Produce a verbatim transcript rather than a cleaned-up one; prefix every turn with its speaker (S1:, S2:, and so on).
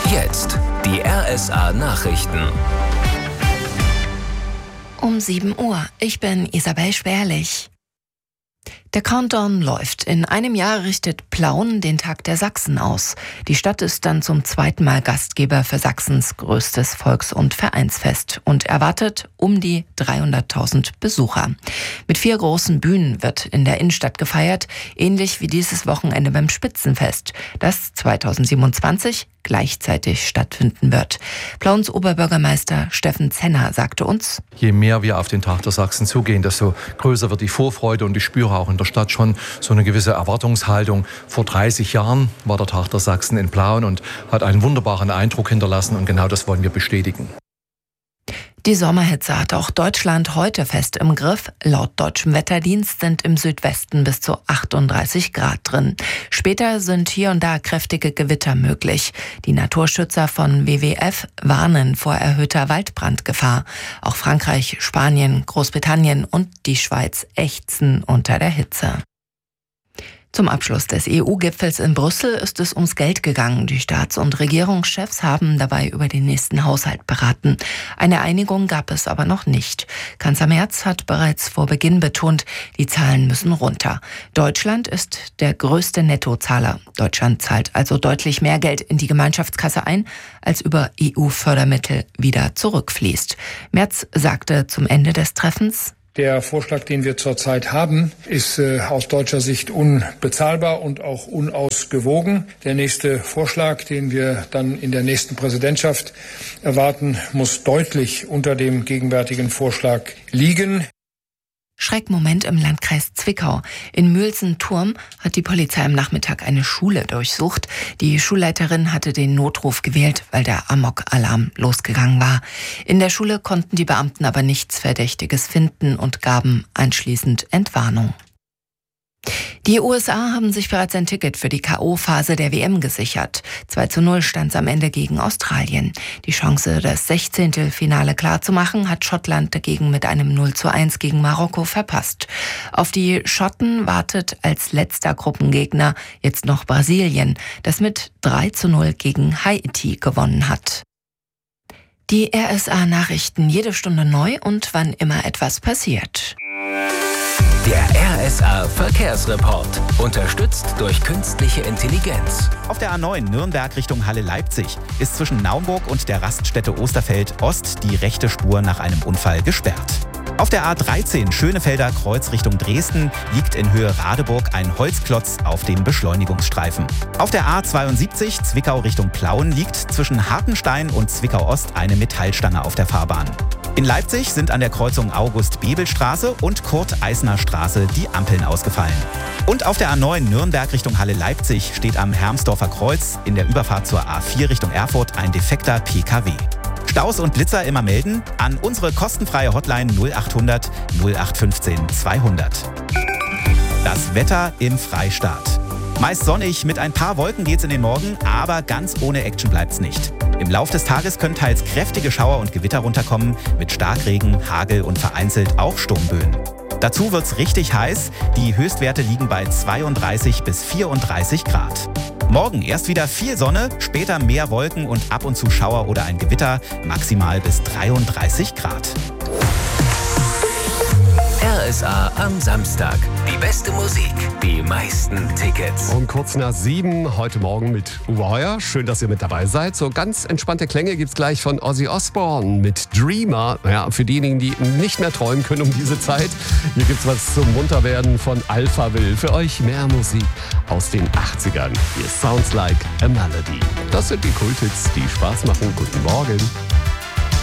S1: Jetzt die R S A-Nachrichten.
S2: Um sieben Uhr. Ich bin Isabel Schwerlich. Der Countdown läuft. In einem Jahr richtet Plauen den Tag der Sachsen aus. Die Stadt ist dann zum zweiten Mal Gastgeber für Sachsens größtes Volks- und Vereinsfest und erwartet um die dreihunderttausend Besucher. Mit vier großen Bühnen wird in der Innenstadt gefeiert, ähnlich wie dieses Wochenende beim Spitzenfest, das zweitausendsiebenundzwanzig gleichzeitig stattfinden wird. Plauens Oberbürgermeister Steffen Zenner sagte uns:
S3: Je mehr wir auf den Tag der Sachsen zugehen, desto größer wird die Vorfreude, und ich spüre auch in der Stadt schon so eine gewisse Erwartungshaltung. Vor dreißig Jahren war der Tag der Sachsen in Plauen und hat einen wunderbaren Eindruck hinterlassen, und genau das wollen wir bestätigen.
S2: Die Sommerhitze hat auch Deutschland heute fest im Griff. Laut deutschem Wetterdienst sind im Südwesten bis zu achtunddreißig Grad drin. Später sind hier und da kräftige Gewitter möglich. Die Naturschützer von W W F warnen vor erhöhter Waldbrandgefahr. Auch Frankreich, Spanien, Großbritannien und die Schweiz ächzen unter der Hitze. Zum Abschluss des E U-Gipfels in Brüssel ist es ums Geld gegangen. Die Staats- und Regierungschefs haben dabei über den nächsten Haushalt beraten. Eine Einigung gab es aber noch nicht. Kanzler Merz hat bereits vor Beginn betont, die Zahlen müssen runter. Deutschland ist der größte Nettozahler. Deutschland zahlt also deutlich mehr Geld in die Gemeinschaftskasse ein, als über E U-Fördermittel wieder zurückfließt. Merz sagte zum Ende des Treffens:
S4: Der Vorschlag, den wir zurzeit haben, ist äh, aus deutscher Sicht unbezahlbar und auch unausgewogen. Der nächste Vorschlag, den wir dann in der nächsten Präsidentschaft erwarten, muss deutlich unter dem gegenwärtigen Vorschlag liegen.
S2: Schreckmoment im Landkreis Zwickau. In Mülsen-Turm hat die Polizei am Nachmittag eine Schule durchsucht. Die Schulleiterin hatte den Notruf gewählt, weil der Amok-Alarm losgegangen war. In der Schule konnten die Beamten aber nichts Verdächtiges finden und gaben anschließend Entwarnung. Die U S A haben sich bereits ein Ticket für die K O-Phase der W M gesichert. zwei zu null stand es am Ende gegen Australien. Die Chance, das Sechzehntelfinale klarzumachen, hat Schottland dagegen mit einem null zu eins gegen Marokko verpasst. Auf die Schotten wartet als letzter Gruppengegner jetzt noch Brasilien, das mit drei zu null gegen Haiti gewonnen hat. Die R S A-Nachrichten jede Stunde neu und wann immer etwas passiert.
S1: Der R S A-Verkehrsreport. Unterstützt durch künstliche Intelligenz.
S5: Auf der A neun Nürnberg Richtung Halle-Leipzig ist zwischen Naumburg und der Raststätte Osterfeld Ost die rechte Spur nach einem Unfall gesperrt. Auf der A dreizehn Schönefelder Kreuz Richtung Dresden liegt in Höhe Radeburg ein Holzklotz auf dem Beschleunigungsstreifen. Auf der A zweiundsiebzig Zwickau Richtung Plauen liegt zwischen Hartenstein und Zwickau Ost eine Metallstange auf der Fahrbahn. In Leipzig sind an der Kreuzung August-Bebel-Straße und Kurt-Eisner-Straße die Ampeln ausgefallen. Und auf der A neun Nürnberg Richtung Halle-Leipzig steht am Hermsdorfer Kreuz in der Überfahrt zur A vier Richtung Erfurt ein defekter P K W. Staus und Blitzer immer melden an unsere kostenfreie Hotline null achthundert null acht fünfzehn zweihundert. Das Wetter im Freistaat. Meist sonnig, mit ein paar Wolken geht's in den Morgen, aber ganz ohne Action bleibt's nicht. Im Lauf des Tages können teils kräftige Schauer und Gewitter runterkommen, mit Starkregen, Hagel und vereinzelt auch Sturmböen. Dazu wird's richtig heiß, die Höchstwerte liegen bei zweiunddreißig bis vierunddreißig Grad. Morgen erst wieder viel Sonne, später mehr Wolken und ab und zu Schauer oder ein Gewitter, maximal bis dreiunddreißig Grad.
S1: R S A am Samstag. Die beste Musik, die meisten Tickets.
S6: Um kurz nach sieben, heute Morgen mit Uwe Heuer. Schön, dass ihr mit dabei seid. So ganz entspannte Klänge gibt's gleich von Ozzy Osbourne mit Dreamer. Ja, für diejenigen, die nicht mehr träumen können um diese Zeit. Hier gibt's was zum Munterwerden von Alphaville. Für euch mehr Musik aus den achtzigern. Hier Sounds Like a Melody. Das sind die Kulthits, die Spaß machen. Guten Morgen.